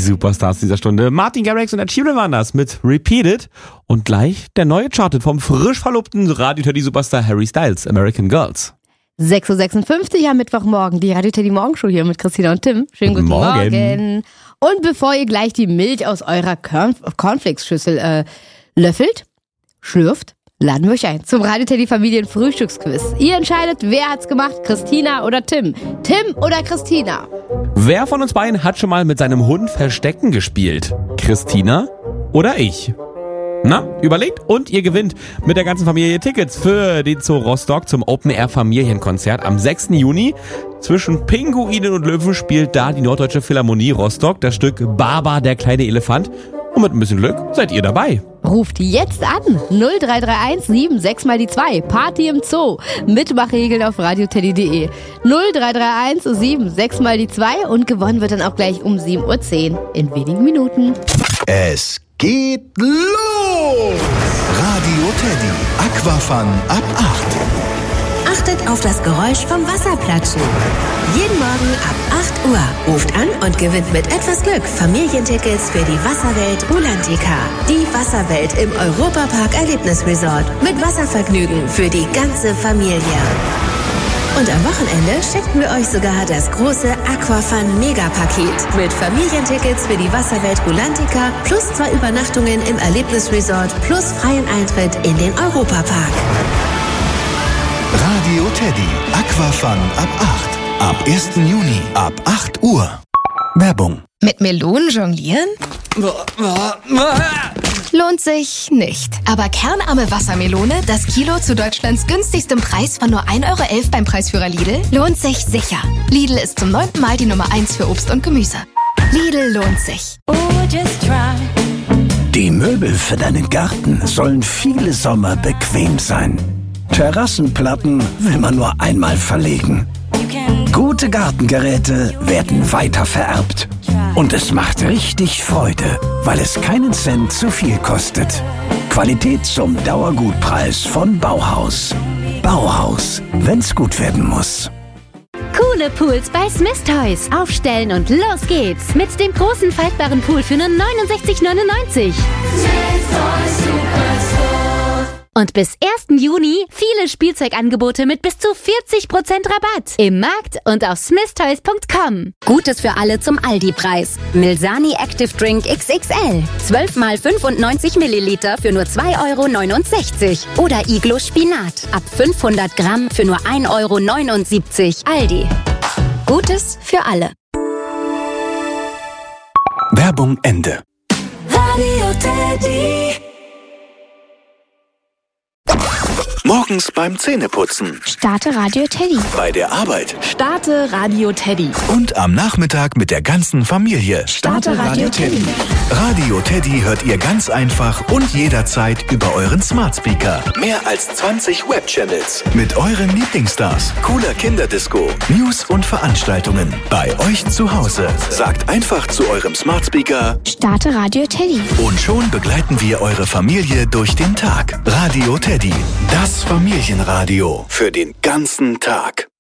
Superstars dieser Stunde. Martin Garrix und Ed Sheeran waren das mit Repeat It. Und gleich der neue Charted vom frisch verlobten Radio-Teddy-Superstar Harry Styles, American Girls. 6.56 Uhr am Mittwochmorgen, die Radio-Teddy-Morgenshow hier mit Christina und Tim. Schönen guten Morgen. Und bevor ihr gleich die Milch aus eurer Cornflakes-Schüssel schlürft, laden wir euch ein zum Radio-Teddy-Familien-Frühstücksquiz. Ihr entscheidet, wer hat's gemacht, Christina oder Tim? Tim oder Christina? Wer von uns beiden hat schon mal mit seinem Hund Verstecken gespielt? Christina oder ich? Na, überlegt und ihr gewinnt mit der ganzen Familie Tickets für den Zoo Rostock zum Open-Air-Familienkonzert am 6. Juni. Zwischen Pinguinen und Löwen spielt da die Norddeutsche Philharmonie Rostock das Stück Baba, der kleine Elefant. Und mit ein bisschen Glück seid ihr dabei. Ruft jetzt an 0331 76 mal die 2. Party im Zoo. Mitmachregeln auf radioteddy.de. 0331 76 mal die 2 und gewonnen wird dann auch gleich um 7.10 Uhr in wenigen Minuten. Es geht los! Radio Teddy. Aquafun ab 8. Achtet auf das Geräusch vom Wasserplatschen. Jeden Morgen ab 8 Uhr. Ruft an und gewinnt mit etwas Glück Familientickets für die Wasserwelt Rulantica. Die Wasserwelt im Europapark Erlebnisresort. Mit Wasservergnügen für die ganze Familie. Und am Wochenende schenken wir euch sogar das große Aquafun Megapaket mit Familientickets für die Wasserwelt Rulantica plus 2 Übernachtungen im Erlebnisresort plus freien Eintritt in den Europapark. Radio Teddy. Aquafun ab 8. Ab 1. Juni. Ab 8 Uhr. Werbung. Mit Melonen jonglieren? Lohnt sich nicht. Aber kernarme Wassermelone, das Kilo zu Deutschlands günstigstem Preis von nur 1,11 € beim Preisführer Lidl, lohnt sich sicher. Lidl ist zum 9. Mal die Nummer 1 für Obst und Gemüse. Lidl lohnt sich. Die Möbel für deinen Garten sollen viele Sommer bequem sein. Terrassenplatten will man nur einmal verlegen. Gute Gartengeräte werden weiter vererbt. Und es macht richtig Freude, weil es keinen Cent zu viel kostet. Qualität zum Dauergutpreis von Bauhaus. Bauhaus, wenn's gut werden muss. Coole Pools bei Smith Toys. Aufstellen und los geht's. Mit dem großen faltbaren Pool für nur 69,99 €. Und bis 1. Juni viele Spielzeugangebote mit bis zu 40% Rabatt. Im Markt und auf smithtoys.com. Gutes für alle zum Aldi-Preis. Milsani Active Drink XXL. 12 mal 95 Milliliter für nur 2,69 €. Oder Iglo Spinat. Ab 500 Gramm für nur 1,79 €. Aldi. Gutes für alle. Werbung Ende. Radio Teddy. Morgens beim Zähneputzen. Starte Radio Teddy. Bei der Arbeit. Starte Radio Teddy. Und am Nachmittag mit der ganzen Familie. Starte Radio Teddy. Radio Teddy hört ihr ganz einfach und jederzeit über euren Smart Speaker. Mehr als 20 Webchannels mit euren Lieblingsstars, cooler Kinderdisco, News und Veranstaltungen. Bei euch zu Hause. Sagt einfach zu eurem Smart Speaker Starte Radio Teddy. und schon begleiten wir eure Familie durch den Tag. Radio Teddy. Das Familienradio für den ganzen Tag.